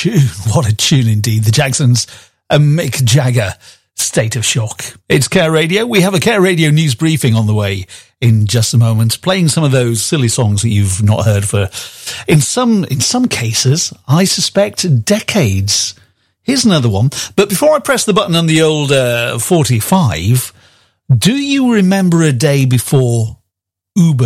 tune. What a tune indeed. The Jacksons and Mick Jagger, State of Shock. It's Care Radio. We have a Care Radio news briefing on the way in just a moment, playing some of those silly songs that you've not heard for, in some cases, I suspect, decades. Here's another one. But before I press the button on the old 45, do you remember a day before Uber